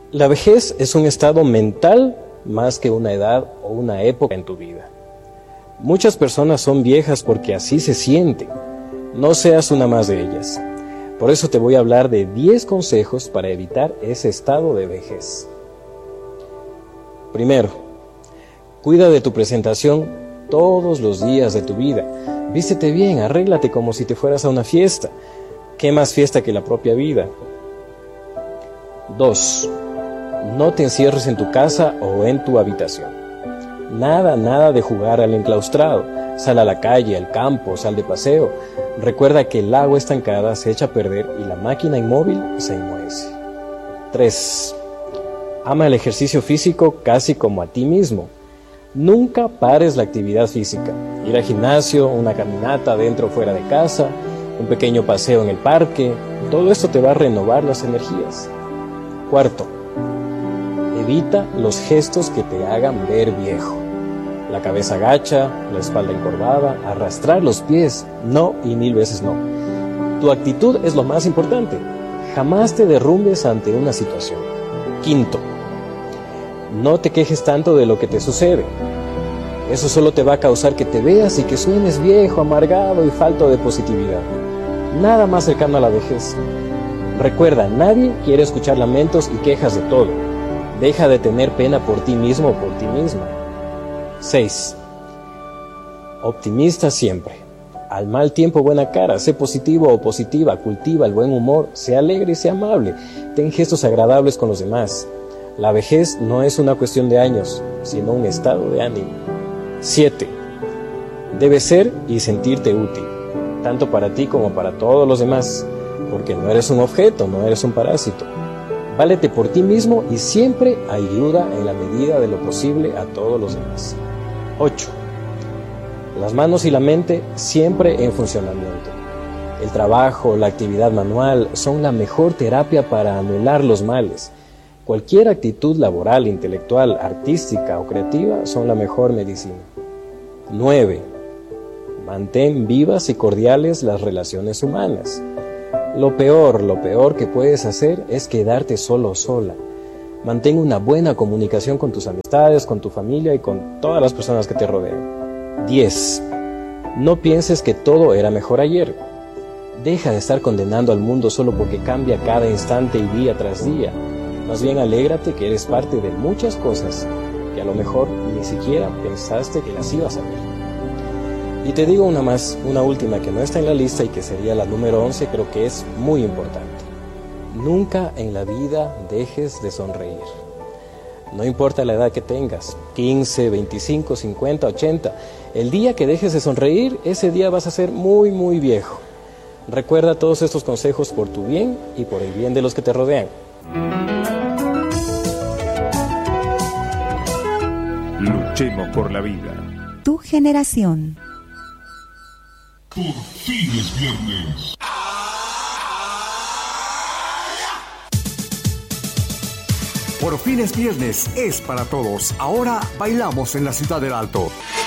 La vejez es un estado mental más que una edad o una época en tu vida. Muchas personas son viejas porque así se sienten. No seas una más de ellas. Por eso te voy a hablar de 10 consejos para evitar ese estado de vejez. Primero, cuida de tu presentación todos los días de tu vida. Vístete bien, arréglate como si te fueras a una fiesta. ¿Qué más fiesta que la propia vida? 2. No te encierres en tu casa o en tu habitación. Nada de jugar al enclaustrado. Sal a la calle, al campo, sal de paseo. Recuerda que el agua estancada se echa a perder y la máquina inmóvil se enmohece. 3. Ama el ejercicio físico casi como a ti mismo. Nunca pares la actividad física. Ir al gimnasio, una caminata dentro o fuera de casa, un pequeño paseo en el parque, todo esto te va a renovar las energías. 4. Evita los gestos que te hagan ver viejo. La cabeza gacha, la espalda encorvada, arrastrar los pies, no y 1000 veces no. Tu actitud es lo más importante. Jamás te derrumbes ante una situación. 5. No te quejes tanto de lo que te sucede. Eso solo te va a causar que te veas y que suenes viejo, amargado y falto de positividad. Nada más cercano a la vejez. Recuerda, nadie quiere escuchar lamentos y quejas de todo. Deja de tener pena por ti mismo o por ti misma. 6. Optimista siempre. Al mal tiempo buena cara, sé positivo o positiva, cultiva el buen humor, sé alegre y sé amable, ten gestos agradables con los demás. La vejez no es una cuestión de años, sino un estado de ánimo. 7. Debes ser y sentirte útil, tanto para ti como para todos los demás, porque no eres un objeto, no eres un parásito. Válete por ti mismo y siempre ayuda en la medida de lo posible a todos los demás. 8. Las manos y la mente siempre en funcionamiento. El trabajo, la actividad manual son la mejor terapia para anular los males. Cualquier actitud laboral, intelectual, artística o creativa son la mejor medicina. 9. Mantén vivas y cordiales las relaciones humanas. Lo peor que puedes hacer es quedarte solo o sola. Mantén una buena comunicación con tus amistades, con tu familia y con todas las personas que te rodean. 10. No pienses que todo era mejor ayer. Deja de estar condenando al mundo solo porque cambia cada instante y día tras día. Más bien alégrate que eres parte de muchas cosas que a lo mejor ni siquiera pensaste que las ibas a ver. Y te digo una última que no está en la lista y que sería la número 11, creo que es muy importante. Nunca en la vida dejes de sonreír. No importa la edad que tengas, 15, 25, 50, 80, el día que dejes de sonreír, ese día vas a ser muy, muy viejo. Recuerda todos estos consejos por tu bien y por el bien de los que te rodean. Luchemos por la vida. Tu generación. Por fin es viernes. Por fin es viernes, es para todos. Ahora bailamos en la Ciudad del Alto.